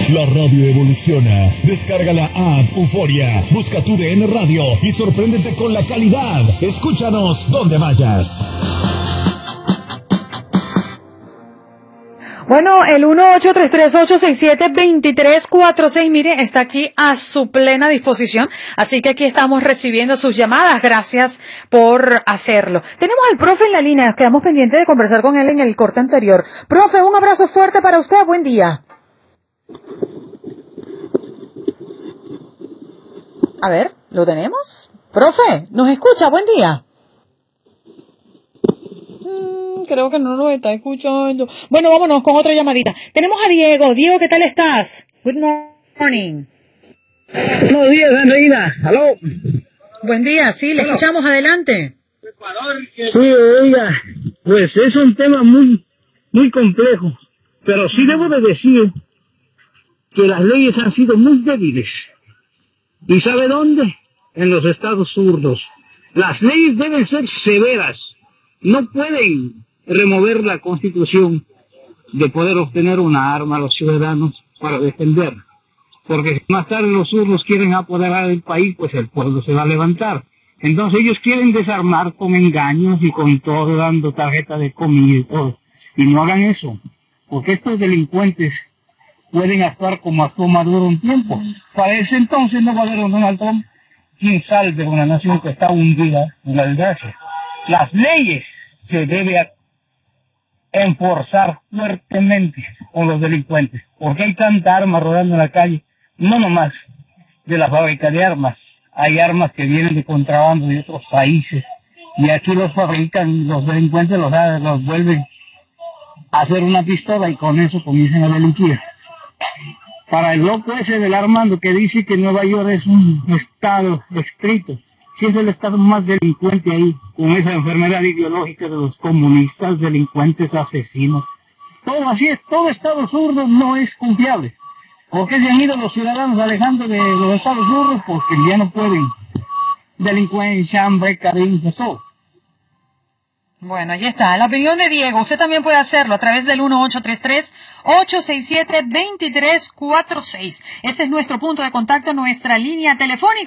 La radio evoluciona. Descarga la app Euforia. Busca tu DN Radio y sorpréndete con la calidad. Escúchanos donde vayas. Bueno, el 1-833-867-2346, mire, está aquí a su plena disposición, así que aquí estamos recibiendo sus llamadas, gracias por hacerlo. Tenemos al profe en la línea, quedamos pendientes de conversar con él en el corte anterior. Profe, un abrazo fuerte para usted, buen día. A ver, ¿lo tenemos? Profe, ¿nos escucha? Buen día. Creo que no nos está escuchando. Bueno, vámonos con otra llamadita. Tenemos a Diego. Diego, ¿qué tal estás? Good morning. Buenos días, Andreina. ¿Aló? Buen día, sí, le escuchamos. Adelante. Sí, oiga, pues es un tema muy complejo, pero sí debo de decir que las leyes han sido muy débiles. ¿Y sabe dónde? En los estados zurdos. Las leyes deben ser severas. No pueden remover la Constitución de poder obtener una arma a los ciudadanos para defender. Porque si más tarde los zurdos quieren apoderar el país, pues el pueblo se va a levantar. Entonces ellos quieren desarmar con engaños y con todo, dando tarjeta de comida y todo. Y no hagan eso, porque estos delincuentes pueden actuar como actuó Maduro un tiempo. Para ese entonces no va a haber un Donald Trump quien salve una nación que está hundida en la desgracia. Las leyes se deben enforzar fuertemente con los delincuentes, porque hay tanta arma rodando en la calle, no nomás de la fábrica de armas, hay armas que vienen de contrabando de otros países, y aquí los fabrican, los delincuentes los vuelven a hacer una pistola y con eso comienzan a delinquir. Para el loco ese del Armando que dice que Nueva York es un estado estricto, si es el estado más delincuente ahí, con esa enfermedad ideológica de los comunistas, delincuentes, asesinos. Todo así es, todo estado zurdo no es confiable. ¿Por qué se han ido los ciudadanos alejando de los estados zurdos? Porque ya no pueden. Delincuencia, hambre, carencia, todo. Bueno, ahí está, la opinión de Diego. Usted también puede hacerlo a través del 1-833-867-2346. Ese es nuestro punto de contacto, nuestra línea telefónica.